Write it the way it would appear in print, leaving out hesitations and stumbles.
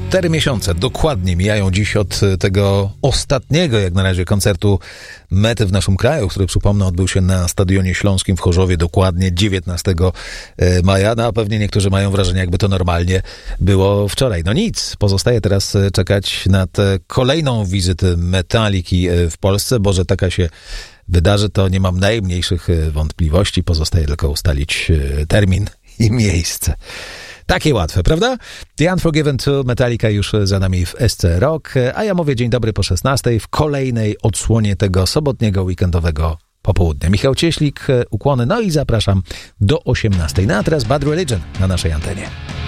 4 miesiące dokładnie mijają dziś od tego ostatniego, jak na razie, koncertu Mety w naszym kraju, który, przypomnę, odbył się na Stadionie Śląskim w Chorzowie dokładnie 19 maja. No a pewnie niektórzy mają wrażenie, jakby to normalnie było wczoraj. No nic, pozostaje teraz czekać na tę kolejną wizytę Metaliki w Polsce, bo że taka się wydarzy, to nie mam najmniejszych wątpliwości. Pozostaje tylko ustalić termin i miejsce. Takie łatwe, prawda? The Unforgiven 2, Metallica już za nami w SC Rock, a ja mówię dzień dobry po 16 w kolejnej odsłonie tego sobotniego, weekendowego popołudnia. Michał Cieślik, ukłony, no i zapraszam do 18. No a teraz Bad Religion na naszej antenie.